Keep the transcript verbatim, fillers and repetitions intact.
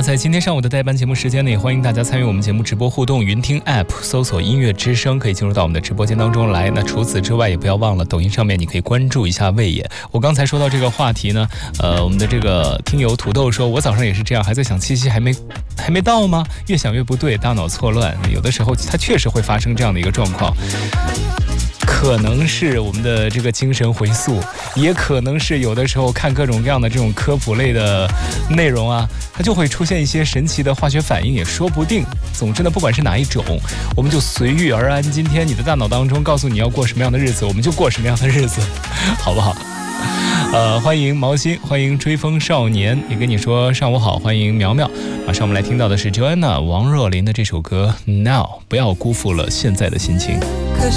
在今天上午的代班节目时间呢，也欢迎大家参与我们节目直播互动。云听 App 搜索音乐之声，可以进入到我们的直播间当中来。那除此之外，也不要忘了抖音上面你可以关注一下魏野。我刚才说到这个话题呢，呃，我们的这个听友土豆说，我早上也是这样，还在想七夕还没还没到吗？越想越不对，大脑错乱。有的时候它确实会发生这样的一个状况。可能是我们的这个精神回溯，也可能是有的时候看各种各样的这种科普类的内容啊，它就会出现一些神奇的化学反应，也说不定。总之呢，不管是哪一种，我们就随遇而安。今天你的大脑当中告诉你要过什么样的日子，我们就过什么样的日子，好不好？呃，欢迎毛心，欢迎追风少年，也跟你说上午好，欢迎苗苗。马上我们来听到的是 Joanna 王若琳的这首歌 Now， 不要辜负了现在的心情。